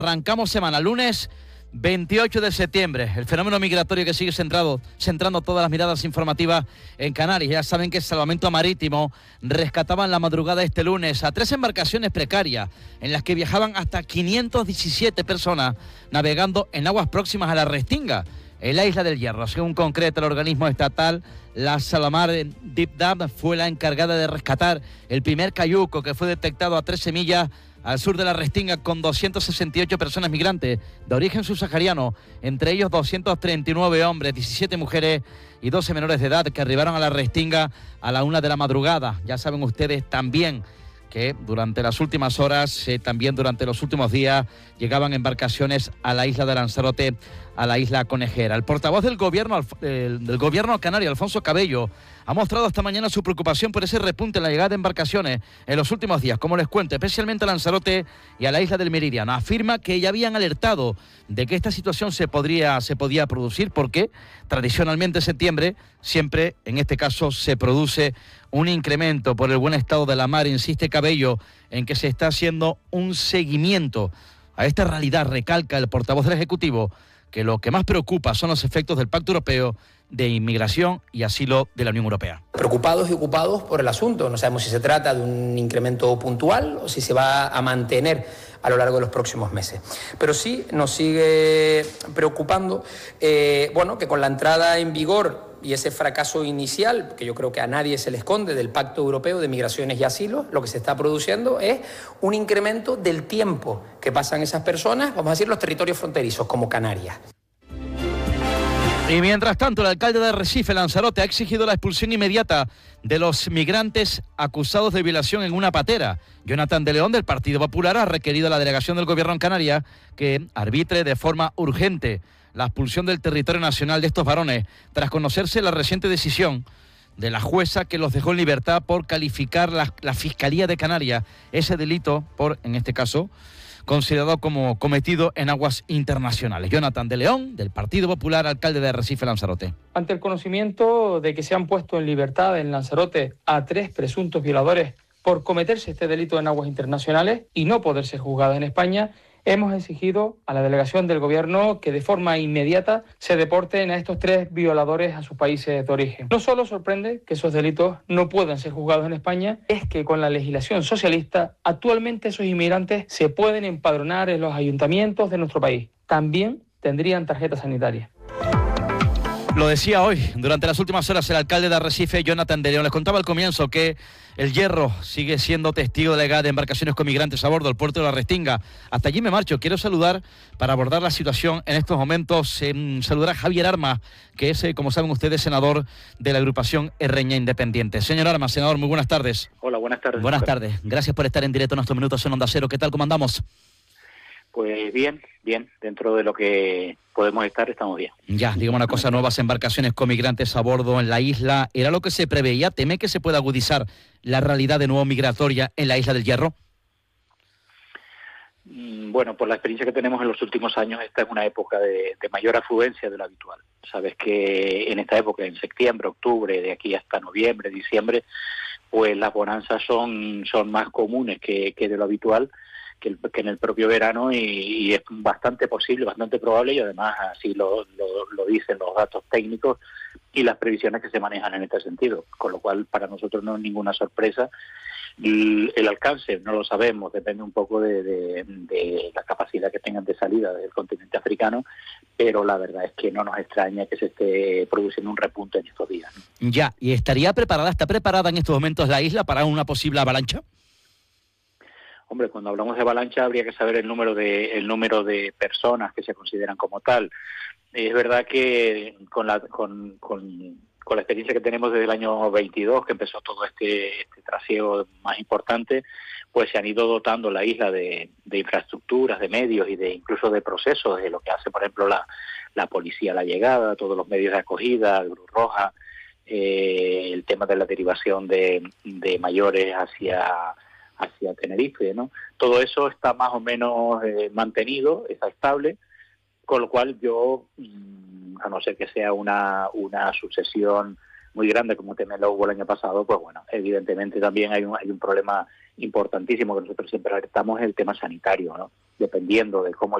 Arrancamos semana, lunes 28 de septiembre, el fenómeno migratorio que sigue centrando todas las miradas informativas en Canarias. Ya saben que el Salvamento Marítimo rescataba en la madrugada de este lunes a 3 embarcaciones precarias en las que viajaban hasta 517 personas navegando en aguas próximas a la Restinga, en la isla del Hierro. Según concreta el organismo estatal, la Salamar Deep Dam fue la encargada de rescatar el primer cayuco que fue detectado a 13 millas al sur de la Restinga con 268 personas migrantes de origen subsahariano, entre ellos 239 hombres, 17 mujeres y 12 menores de edad que arribaron a la Restinga a la 1 de la madrugada. Ya saben ustedes también que durante las últimas horas, también durante los últimos días, llegaban embarcaciones a la isla de Lanzarote, a la isla Conejera. El portavoz del gobierno canario, Alfonso Cabello, ha mostrado esta mañana su preocupación por ese repunte en la llegada de embarcaciones en los últimos días, como les cuento, especialmente a Lanzarote y a la isla del Meridiano. Afirma que ya habían alertado de que esta situación se podía producir porque tradicionalmente en septiembre siempre, en este caso, se produce un incremento por el buen estado de la mar. Insiste Cabello en que se está haciendo un seguimiento a esta realidad. Recalca el portavoz del Ejecutivo que lo que más preocupa son los efectos del Pacto Europeo de Inmigración y Asilo de la Unión Europea. Preocupados y ocupados por el asunto. No sabemos si se trata de un incremento puntual o si se va a mantener a lo largo de los próximos meses. Pero sí nos sigue preocupando que con la entrada en vigor y ese fracaso inicial, que yo creo que a nadie se le esconde, del Pacto Europeo de Migraciones y Asilo, lo que se está produciendo es un incremento del tiempo que pasan esas personas, vamos a decir, los territorios fronterizos, como Canarias. Y mientras tanto, el alcalde de Arrecife, Lanzarote, ha exigido la expulsión inmediata de los migrantes acusados de violación en una patera. Jonathan de León, del Partido Popular, ha requerido a la delegación del Gobierno en Canarias que arbitre de forma urgente la expulsión del territorio nacional de estos varones, tras conocerse la reciente decisión de la jueza que los dejó en libertad por calificar la Fiscalía de Canarias ese delito por, en este caso, considerado como cometido en aguas internacionales. Jonathan de León, del Partido Popular, alcalde de Arrecife, Lanzarote. Ante el conocimiento de que se han puesto en libertad en Lanzarote a 3 presuntos violadores por cometerse este delito en aguas internacionales y no poder ser juzgados en España, hemos exigido a la delegación del Gobierno que de forma inmediata se deporten a estos 3 violadores a sus países de origen. No solo sorprende que esos delitos no puedan ser juzgados en España, es que con la legislación socialista actualmente esos inmigrantes se pueden empadronar en los ayuntamientos de nuestro país. También tendrían tarjeta sanitaria. Lo decía hoy, durante las últimas horas, el alcalde de Arrecife, Jonathan de León. Les contaba al comienzo que el Hierro sigue siendo testigo de la llegada de embarcaciones con migrantes a bordo del puerto de la Restinga. Hasta allí me marcho. Quiero saludar, para abordar la situación en estos momentos, saludar a Javier Armas, que es, como saben ustedes, senador de la agrupación Erreña Independiente. Señor Armas, senador, muy buenas tardes. Hola, buenas tardes. Buenas tardes. Gracias por estar en directo en estos minutos en Onda Cero. ¿Qué tal, cómo andamos? Pues bien, dentro de lo que podemos estar, estamos bien. Ya, digamos una cosa, nuevas embarcaciones con migrantes a bordo en la isla, ¿era lo que se preveía? ¿Teme que se pueda agudizar la realidad de nuevo migratoria en la isla del Hierro? Bueno, por la experiencia que tenemos en los últimos años, esta es una época de mayor afluencia de lo habitual. Sabes que en esta época, en septiembre, octubre, de aquí hasta noviembre, diciembre, pues las bonanzas son más comunes que de lo habitual, que en el propio verano, y es bastante posible, bastante probable, y además así lo dicen los datos técnicos y las previsiones que se manejan en este sentido, con lo cual para nosotros no es ninguna sorpresa. El alcance no lo sabemos, depende un poco de la capacidad que tengan de salida del continente africano, pero la verdad es que no nos extraña que se esté produciendo un repunte en estos días, ¿no? Ya, ¿y está preparada en estos momentos la isla para una posible avalancha? Hombre, cuando hablamos de avalancha habría que saber el número de personas que se consideran como tal. Es verdad que con la experiencia que tenemos desde el año 22, que empezó todo este trasiego más importante, pues se han ido dotando la isla de infraestructuras, de medios y incluso de procesos, de lo que hace, por ejemplo, la policía a la llegada, todos los medios de acogida, el Cruz Roja, el tema de la derivación de mayores hacia Tenerife, ¿no? Todo eso está más o menos mantenido, está estable, con lo cual yo, a no ser que sea una sucesión muy grande como también lo hubo el año pasado, pues bueno, evidentemente también hay un problema importantísimo que nosotros siempre alertamos, el tema sanitario, ¿no? Dependiendo de cómo